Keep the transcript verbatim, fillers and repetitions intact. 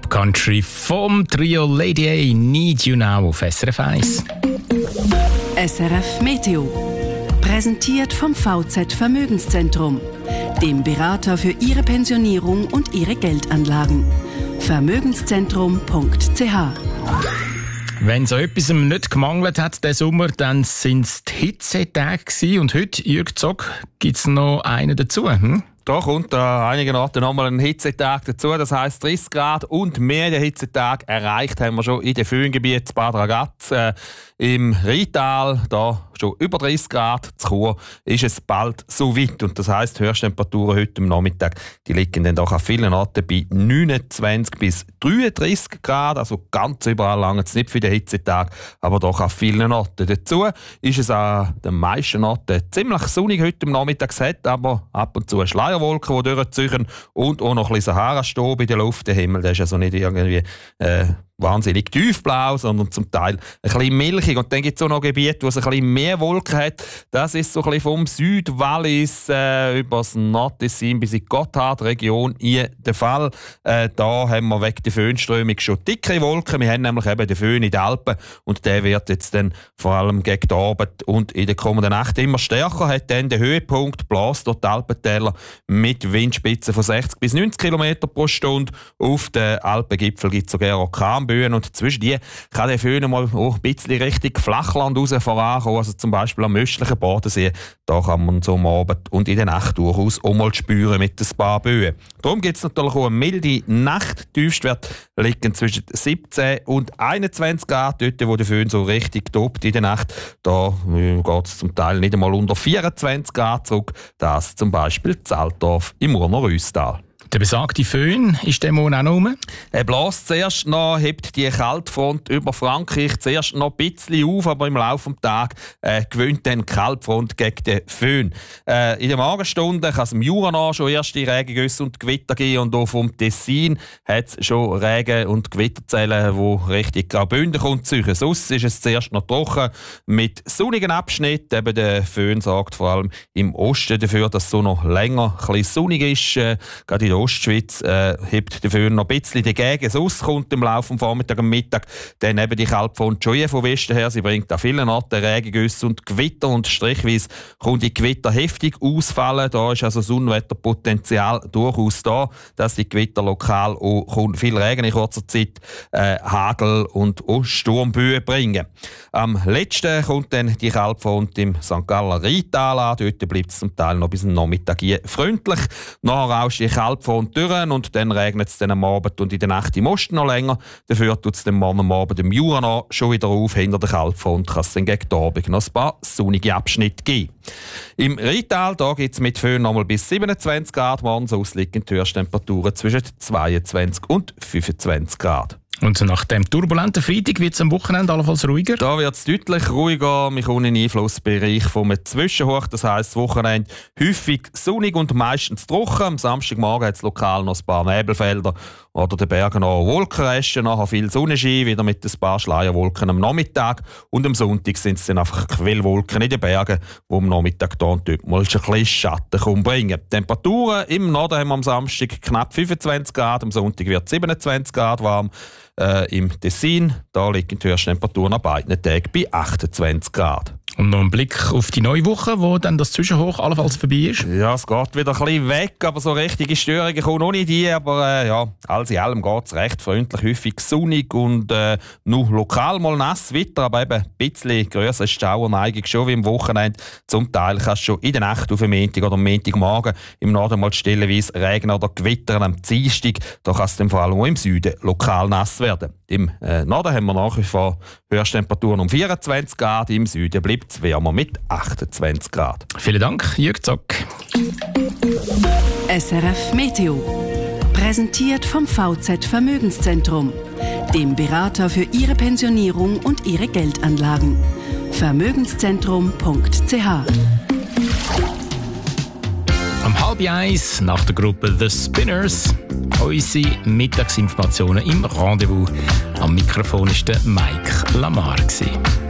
Top Country vom Trio Lady A, Need You Now auf S R F eins. S R F Meteo. Präsentiert vom V Z Vermögenszentrum, dem Berater für Ihre Pensionierung und Ihre Geldanlagen. Vermögenszentrum punkt c h. Wenn so etwas nicht gemangelt hat diesen Sommer, dann sind es die Hitzetage gewesen. Und heute, Jürg Zock, gibt es noch einen dazu. Hm? Da kommt an einigen Orten nochmal ein Hitzetag dazu. Das heisst dreißig Grad und mehr der Hitzetag erreicht haben wir schon in den Föhngebieten Bad Ragaz, äh, im Rheintal, da schon über dreißig Grad. Zu Chur ist es bald so weit. Und das heisst, Höchsttemperaturen heute am Nachmittag, die liegen dann doch an vielen Orten bei neunundzwanzig bis dreiunddreißig Grad. Also ganz überall lange es nicht für den Hitzetag, aber doch an vielen Orten. Dazu ist es an den meisten Orten ziemlich sonnig heute am Nachmittag. Es hat aber ab und zu Schleierwolken, die durchziehen und auch noch ein bisschen Sahara-Staub in der Luft. Der Himmel, der ist also nicht irgendwie äh, wahnsinnig tiefblau, sondern zum Teil ein bisschen milchig. Und dann gibt es auch noch Gebiete, wo es ein bisschen mehr Wolken hat. Das ist so ein bisschen vom Südwallis äh, über das Nordtessin bis in die Gotthardregion in der Fall. Äh, da haben wir wegen der Föhnströmung schon dickere Wolken. Wir haben nämlich eben den Föhn in den Alpen und der wird jetzt dann vor allem gegen die Abend und in der kommenden Nacht immer stärker. Hat dann den Höhepunkt, bläst dort die Alpentäler mit Windspitzen von sechzig bis neunzig Kilometer pro Stunde. Auf den Alpengipfel gibt es sogar Orkanböen. Und zwischen die kann der Föhn mal auch ein bisschen Richtung Flachland raus vorankommen. Also zum Beispiel am östlichen Bodensee. Da kann man so am Abend und in der Nacht durchaus auch mal spüren mit ein paar Böen. Darum gibt es natürlich auch eine milde Nacht. Die Tiefstwerte liegen zwischen siebzehn und einundzwanzig Grad. Dort, wo der Föhn so richtig tobt in der Nacht, da geht es zum Teil nicht einmal unter vierundzwanzig Grad zurück. Das zum Beispiel in Altdorf im Urner Rüstal. Der besagte Föhn ist der Monat auch noch rum? Er bläst zuerst noch, hebt die Kaltfront über Frankreich zuerst noch ein bisschen auf, aber im Laufe des Tages äh, gewinnt dann die Kaltfront gegen den Föhn. Äh, in den Morgenstunden kann es im Jura schon erste Regengüsse und Gewitter geben und auch vom Tessin hat es schon Regen- und Gewitterzellen, die Richtung Graubünden kommt. Sonst ist es zuerst noch trocken mit sonnigen Abschnitten. Eben der Föhn sorgt vor allem im Osten dafür, dass es so noch länger ein bisschen sonnig ist. Äh, gerade in der Ostschweiz äh, hebt der Föhn noch ein bisschen dagegen. Sonst kommt im Laufe des Vormittags und Mittag dann eben die Kaltfront schon von Westen her. Sie bringt an vielen Orten Regengüsse und Gewitter und strichweise kommt die Gewitter heftig ausfallen. Da ist also das Unwetterpotenzial durchaus da, dass die Gewitter lokal auch viel Regen in kurzer Zeit, äh, Hagel und auch Sturmböen bringen. Am letzten kommt dann die Kaltfront im Sankt Galler Rheintal an. Dort bleibt es zum Teil noch bis am Nachmittag hier freundlich. Nachher rauscht die Kaltfront durch und dann regnet es dann am Abend und in der Nacht im Osten noch länger. Dafür tut es dann morgen am Abend im Jura schon wieder auf. Hinter der Kaltfront kann es dann gegen die Abend noch ein paar sonnige Abschnitte geben. Im Rheintal gibt es mit Föhn noch mal bis siebenundzwanzig Grad. Morgens aus liegen die Höchsttemperaturen zwischen zweiundzwanzig und fünfundzwanzig Grad. Und nach dem turbulenten Freitag wird es am Wochenende allenfalls ruhiger? Da wird es deutlich ruhiger. Wir kommen in den Einflussbereich vom Zwischenhoch. Das heisst, das Wochenende häufig sonnig und meistens trocken. Am Samstagmorgen hat es lokal noch ein paar Nebelfelder oder den Bergen noch Wolkenresten. Nachher viel Sonnenschein, wieder mit ein paar Schleierwolken am Nachmittag. Und am Sonntag sind es dann einfach Quellwolken in den Bergen, die am Nachmittag da und dort mal ein bisschen Schatten bringen. Temperaturen im Norden haben wir am Samstag knapp fünfundzwanzig Grad, am Sonntag wird es siebenundzwanzig Grad warm. Äh, Im Tessin, da liegen die Höchsttemperaturen an beiden Tagen bei achtundzwanzig Grad. Und noch ein Blick auf die neue Woche, wo dann das Zwischenhoch allenfalls vorbei ist. Ja, es geht wieder ein bisschen weg, aber so richtige Störungen kommen noch nicht die. Aber äh, ja, alles in allem geht es recht freundlich, häufig sonnig und äh, nur lokal mal nass weiter, aber eben ein bisschen grösser Schauerneigung schon wie am Wochenende. Zum Teil kannst du schon in der Nacht auf den Montag oder am Montagmorgen im Norden mal stellenweise regnen oder gewittern am Dienstag. Da kann es dann vor allem auch im Süden lokal nass werden. Im äh, Norden haben wir nach wie vor Höchsttemperaturen um vierundzwanzig Grad, im Süden bleibt es wärmer mit achtundzwanzig Grad. Vielen Dank, Jürg Zock. S R F Meteo. Präsentiert vom V Z Vermögenszentrum, dem Berater für Ihre Pensionierung und Ihre Geldanlagen. Vermögenszentrum punkt c h. Am halb eins nach der Gruppe The Spinners unsere Mittagsinformationen im Rendezvous. Am Mikrofon war der Mike Lamar.